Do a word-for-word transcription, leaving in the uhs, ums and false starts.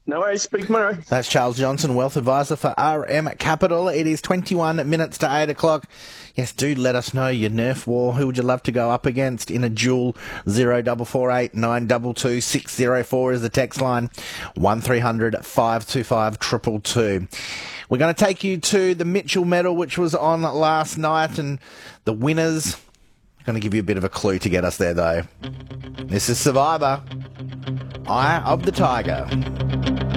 No worries. Speak tomorrow. That's Charles Johnson, Wealth Advisor for R M Capital. It is twenty-one minutes to eight o'clock. Yes, do let us know your Nerf war. Who would you love to go up against in a duel? zero four four eight nine two two six zero four is the text line. one three hundred five two five two two two. We're going to take you to the Mitchell Medal, which was on last night, and the winners. I'm going to give you a bit of a clue to get us there, though. This is Survivor. Eye of the Tiger.